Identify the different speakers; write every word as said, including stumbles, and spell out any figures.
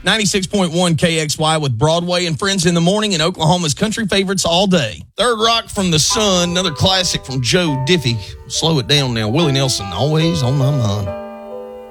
Speaker 1: ninety-six point one K X Y with Broadway and Friends in the Morning and Oklahoma's country favorites all day. Third Rock from the Sun, another classic from Joe Diffie. Slow it down now. Willie Nelson, always on my mind.